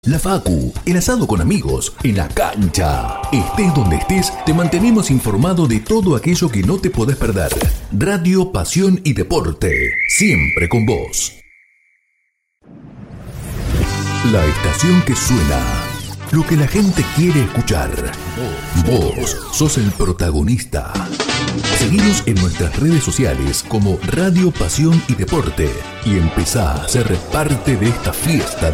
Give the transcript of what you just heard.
La Facu, el asado con amigos, en la cancha. Estés donde estés, te mantenemos informado de todo aquello que no te podés perder. Radio, pasión y deporte, siempre con vos. La estación que suena, lo que la gente quiere escuchar. Vos sos el protagonista. Seguinos en nuestras redes sociales como Radio, Pasión y Deporte y empezá a ser parte de esta fiesta